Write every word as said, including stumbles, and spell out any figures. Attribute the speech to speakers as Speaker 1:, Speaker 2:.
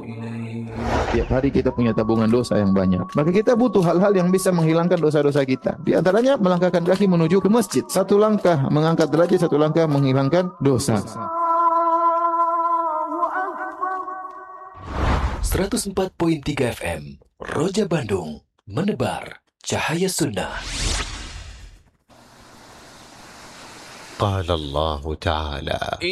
Speaker 1: Tiap hari kita punya tabungan dosa yang banyak. Maka kita butuh hal-hal yang bisa menghilangkan dosa-dosa kita. Di antaranya melangkahkan kaki menuju ke masjid. Satu langkah mengangkat derajat, satu langkah menghilangkan dosa.
Speaker 2: seratus empat koma tiga F M Roja Bandung, menebar cahaya sunnah. Qala Allah Ta'ala